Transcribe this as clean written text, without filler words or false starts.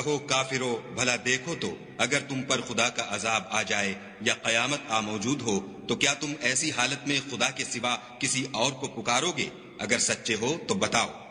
कहो काफिरो, भला देखो तो अगर तुम पर खुदा का अजाब आ जाए या कयामत आ मौजूद हो तो क्या तुम ऐसी हालत में खुदा के सिवा किसी और को पुकारोगे? अगर सच्चे हो तो बताओ।